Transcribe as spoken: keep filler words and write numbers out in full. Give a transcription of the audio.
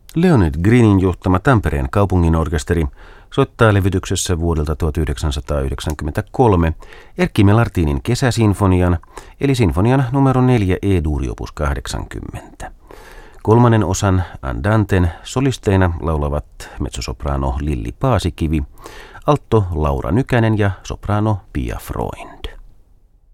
Leonid Greenin johtama Tampereen kaupunginorkesteri soittaa levytyksessä vuodelta tuhatyhdeksänsataayhdeksänkymmentäkolme Erkki Melartinin kesäsinfonian, eli sinfonian numero neljä E-duuri opus kahdeksankymmentä. Kolmannen osan Andanten solisteina laulavat mezzosoprano Lilli Paasikivi, alto Laura Nykänen ja soprano Pia Freund.